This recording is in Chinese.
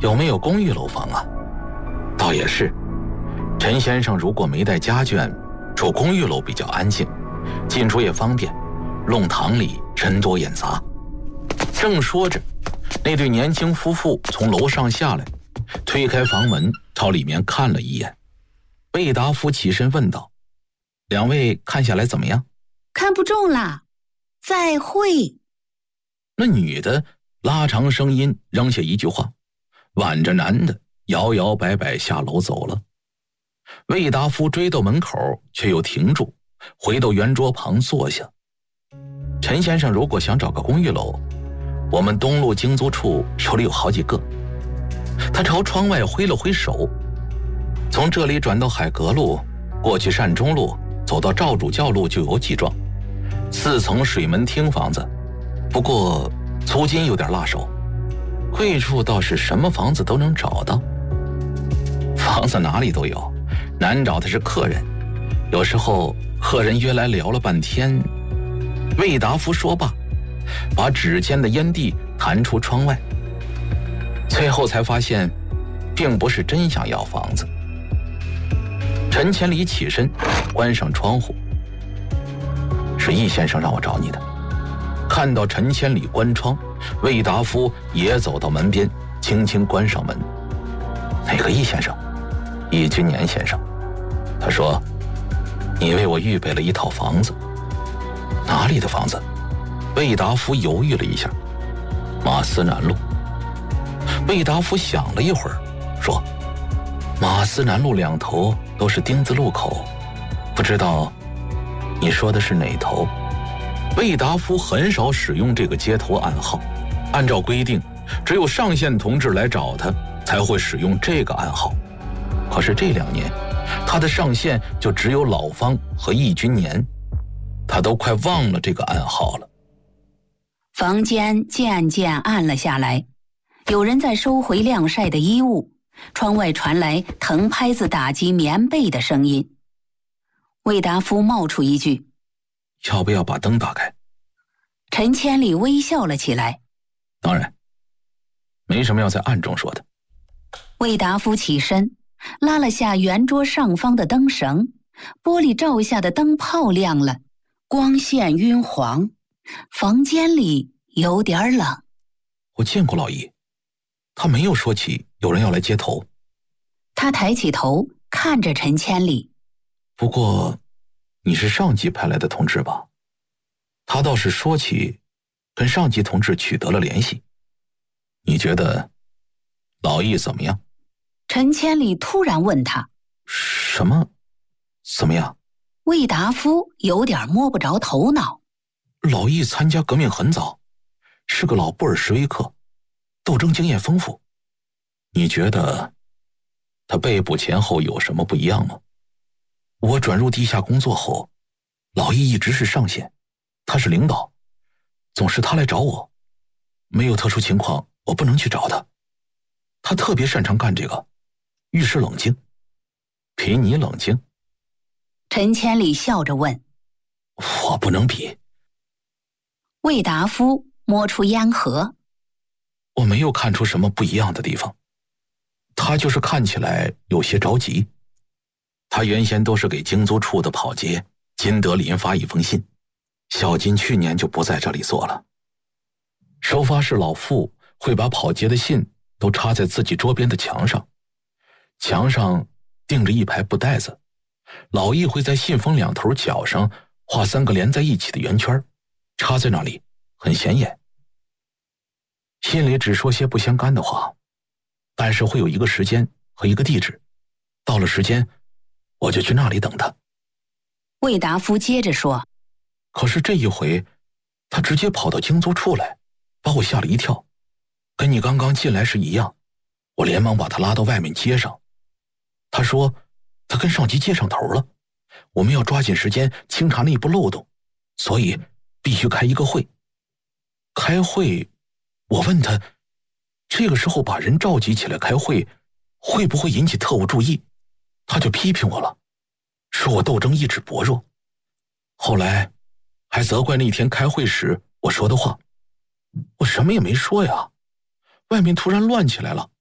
有没有公寓楼房啊？倒也是，陈先生如果没带家眷，住公寓楼比较安静，进出也方便，弄堂里人多眼杂。正说着，那对年轻夫妇从楼上下来，推开房门朝里面看了一眼。魏达夫起身问道：两位看下来怎么样？ 看不中啦，再会。 那女的拉长声音扔下一句话，挽着男的摇摇摆摆下楼走了。魏达夫追到门口却又停住，回到圆桌旁坐下。陈先生如果想找个公寓楼，我们东路经租处手里有好几个。他朝窗外挥了挥手，从这里转到海阁路，过去善中路，走到赵主教路就有几幢4层水门厅房子，不过租金有点辣手。贵处倒是什么房子都能找到，房子哪里都有，难找的是客人。有时候客人约来聊了半天。魏达夫说罢，把指尖的烟蒂弹出窗外，最后才发现并不是真想要房子。陈千里起身关上窗户：是易先生让我找你的。看到陈千里关窗，魏达夫也走到门边，轻轻关上门。哪个易先生？易君年先生。他说你为我预备了一套房子。哪里的房子？魏达夫犹豫了一下。马思南路。魏达夫想了一会儿，说马思南路两头都是丁字路口，不知道你说的是哪头？魏达夫很少使用这个街头暗号，按照规定只有上线同志来找他才会使用这个暗号。可是这2年他的上线就只有老方和易君年，他都快忘了这个暗号了。 房间渐渐暗了下来，有人在收回晾晒的衣物，窗外传来藤拍子打击棉被的声音。魏达夫冒出一句： 要不要把灯打开？ 陈千里微笑了起来： 当然，没什么要在暗中说的。 魏达夫起身拉了下圆桌上方的灯绳，玻璃罩下的灯泡亮了，光线晕黄，房间里有点冷。 我见过老易，他没有说起有人要来接头。 他抬起头看着陈千里： 不过你是上级派来的同志吧？他倒是说起跟上级同志取得了联系。你觉得老易怎么样？ 陈千里突然问他： 什么怎么样？ 魏达夫有点摸不着头脑。 老易参加革命很早，是个老布尔什维克，斗争经验丰富。你觉得他被捕前后有什么不一样吗？我转入地下工作后，老易一直是上线，他是领导，总是他来找我，没有特殊情况我不能去找他。他特别擅长干这个，遇事冷静。比你冷静？ 陈千里笑着问。 我不能比。 魏达夫摸出烟盒。 我没有看出什么不一样的地方，他就是看起来有些着急。他原先都是给经租处的跑街金德林发一封信，小金去年就不在这里做了。收发室老傅会把跑街的信都插在自己桌边的墙上，墙上钉着一排布袋子，老易会在信封两头角上画3个连在一起的圆圈，插在那里，很显眼。信里只说些不相干的话，但是会有一个时间和一个地址，到了时间我就去那里等他。 魏达夫接着说， 可是这一回他直接跑到经租处来，把我吓了一跳，跟你刚刚进来时一样。我连忙把他拉到外面街上，他说他跟上级接上头了，我们要抓紧时间清查内部漏洞，所以必须开一个会。开会，我问他这个时候把人召集起来开会会不会引起特务注意，他就批评我了，说我斗争意志薄弱。后来还责怪那天开会时我说的话。我什么也没说呀，外面突然乱起来了，